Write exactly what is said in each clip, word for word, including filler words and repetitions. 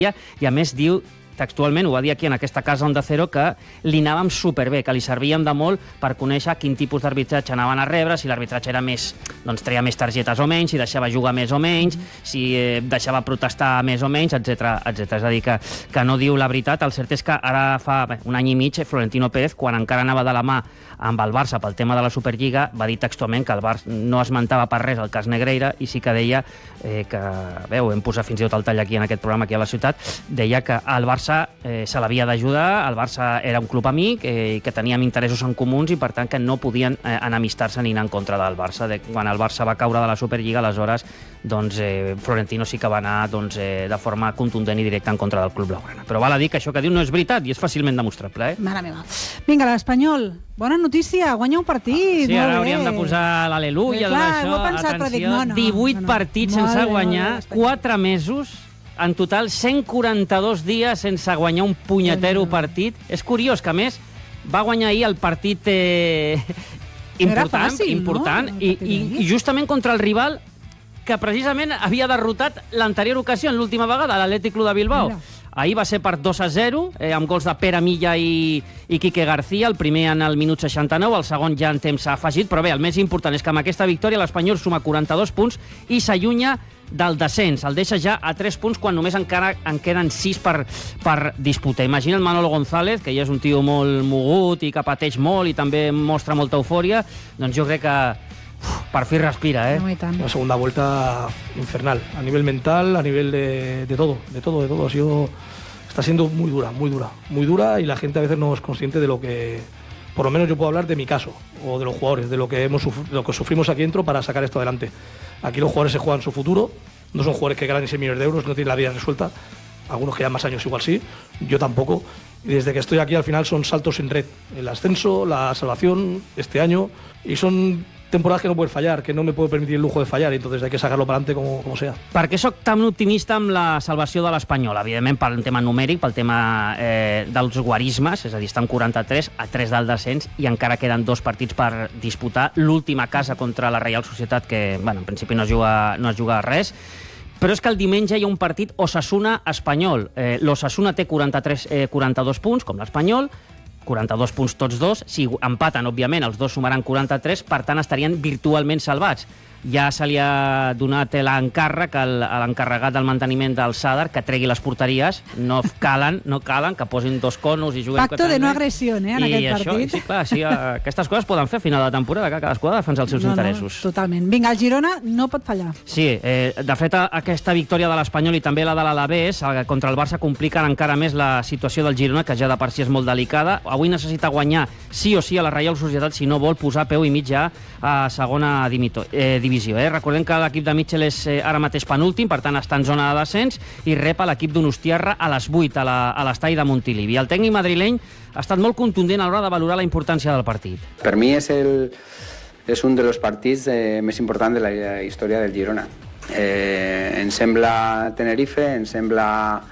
i a més diu textualment, ho va dir aquí en aquesta casa Onda Cero, que li anàvem superbé, que li servíem de molt per conèixer quin tipus d'arbitratge anaven a rebre, si l'arbitratge era més, doncs treia més targetes o menys, si deixava jugar més o menys, si eh, deixava protestar més o menys, etcètera, etcètera. És a dir, que, que no diu la veritat. El cert és que ara fa bé, un any i mig Florentino Pérez, quan encara anava de la mà amb el Barça pel tema de la Superliga, va dir textualment que el Barça no esmentava per res el cas Negreira i sí que deia eh, que, bé, ho hem posat fins i tot al tall aquí en aquest programa, aquí a la ciutat, deia que el Barça Eh, se l'havia d'ajudar, el Barça era un club amic i eh, que teníem interessos en comuns i per tant que no podien eh, enemistar-se ni anar en contra del Barça. De, quan el Barça va caure de la Superliga, aleshores doncs, eh, Florentino sí que va anar doncs, eh, de forma contundent i directa en contra del club blaugrana. Però val a dir que això que diu no és veritat i és fàcilment demostrable. Eh? Mare meva. Vinga, l'Espanyol, bona notícia, guanya un partit. Sí, ara hauríem de posar l'al·leluia, Clar, això, ho he pensat, però dic, no, no, divuit no, no. partits Molt sense bé, guanyar, molt bé, quatre mesos, en total cent quaranta-dos dies sense guanyar un punyetero partit. És curiós que, a més, va guanyar ahir el partit eh, important, fàcil, important no? i, i, i justament contra el rival que precisament havia derrotat l'anterior ocasió, en l'última vegada, l'Atlètic Club de Bilbao. Mira. Ahir va ser per dos a zero, eh, amb gols de Pere Milla i, i Quique García, el primer en el minut seixanta-nou, el segon ja en temps s'ha afegit, però bé, el més important és que amb aquesta victòria l'Espanyol suma quaranta-dos punts i s'allunya del descens. El deixa ja a tres punts quan només encara en queden sis per, per disputar. Imagina el Manolo González, que ja és un tio molt mogut i que pateix molt i també mostra molta eufòria, doncs jo crec que uf, per fi respira, ¿eh? No, una segunda vuelta infernal, a nivel mental, a nivel de, de todo, de todo, de todo. Ha sido, está siendo muy dura, muy dura, muy dura y la gente a veces no es consciente de lo que, por lo menos yo puedo hablar de mi caso o de los jugadores, de lo que hemos de lo que sufrimos aquí dentro para sacar esto adelante. Aquí los jugadores se juegan su futuro, no son jugadores que ganan seis millones de euros, no tienen la vida resuelta, algunos que llevan más años igual sí, yo tampoco. Y desde que estoy aquí al final son saltos en red, el ascenso, la salvación este año, y son temporadas que no puedes fallar, que no me puedo permitir el lujo de fallar, y entonces hay que sacarlo para adelante como, como sea. Per què soc tan optimista amb la salvació de l'Espanyol? Evidentment pel tema numèric, pel tema eh, dels guarismes, és a dir, estan quaranta-tres a tres del descens i encara queden dos partits per disputar. L'última casa contra la Reial Societat, que bueno, en principi no es juga, no es juga res. Però és que el diumenge hi ha un partit Osasuna-Espanyol. Eh, L'Osasuna té quaranta-tres, eh, quaranta-dos punts, com l'Espanyol, quaranta-dos punts tots dos. Si empaten, òbviament, els dos sumaran quaranta-tres, per tant estarien virtualment salvats. Ja se li ha donat l'encàrrec a l'encarregat del manteniment del Sadar que tregui les porteries, no calen, no calen que posin dos conos i juguem... Pacto de no agressió, eh, en I aquest això, partit. sí, clar, sí, aquestes coses poden fer a final de temporada, que cadascú ha de defensar els seus no, interessos. No, totalment. Vinga, el Girona no pot fallar. Sí, eh, de fet, aquesta victòria de l'Espanyol i també la de l'Alavés contra el Barça compliquen encara més la situació del Girona, que ja de per si és molt delicada. Avui necessita guanyar sí o sí a la Reial Societat si no vol posar peu i mig ja a segona dimito, eh, divisió. Eh? Recordem que l'equip de Mitchell és eh, ara mateix penúltim, per tant està en zona de descens i rep a l'equip d'Unostiarra a les vuit a l'estadi de Montilivi. El tècnic madrileny ha estat molt contundent a l'hora de valorar la importància del partit. Per mi és, el, és un dels partits eh, més importants de la història del Girona. Eh, em sembla Tenerife, em sembla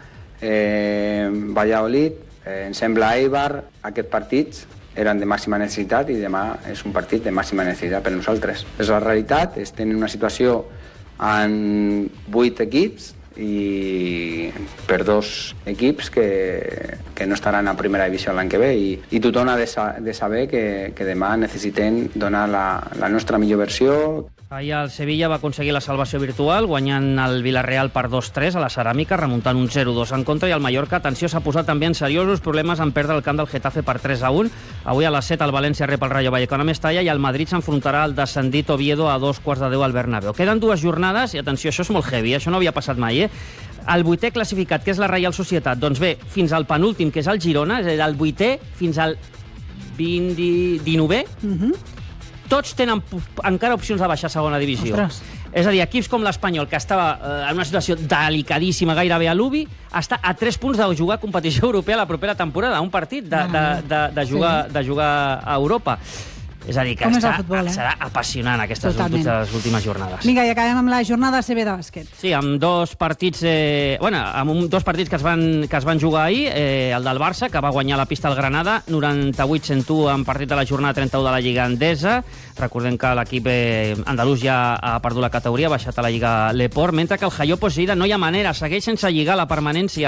eh, Valladolid, eh, em sembla Eibar. Aquests partits eren de màxima necessitat i demà és un partit de màxima necessitat per nosaltres. És la realitat, estem en una situació en vuit equips i per dos equips que, que no estaran a primera divisió l'any que ve i, i tothom ha de, sa, de saber que, que demà necessitem donar la, la nostra millor versió. Ahir el Sevilla va aconseguir la salvació virtual, guanyant el Villarreal per dos tres a la Ceràmica, remuntant un zero dos en contra, i el Mallorca, atenció, s'ha posat també en seriosos problemes en perdre el camp del Getafe per tres a un. Avui a les set el València rep el Rayo Vallecano a Mestalla i el Madrid s'enfrontarà al descendit Oviedo a dos quarts de deu al Bernabéu. Queden dues jornades i, atenció, això és molt heavy, això no havia passat mai, eh? El vuitè classificat, que és la Reial Societat, doncs bé, fins al penúltim, que és el Girona, és a dir, el vuitè fins al vint, dinovè, uh-huh. Tots tenen encara opcions de baixar a segona divisió. Ostres. És a dir, equips com l'Espanyol, que estava eh, en una situació delicadíssima gairebé a l'Ubi, està a tres punts de jugar competició europea la propera temporada, un partit de, de, de, de, jugar, sí. de jugar a Europa. És a dir, que està, futbol, eh? serà apassionant aquestes últimes, últimes jornades. Vinga, i acabem amb la jornada C B de bàsquet. Sí, amb dos partits, eh, bueno, amb un, dos partits que es van, que es van jugar ahir, eh, el del Barça, que va guanyar la pista al Granada, noranta-vuit a cent u en partit de la jornada trenta-u de la Lliga Endesa. Recordem que l'equip eh, andalús ja ha perdut la categoria, ha baixat a la Lliga Leport, mentre que el Hayopo Lleida no hi ha manera, segueix sense lligar la permanència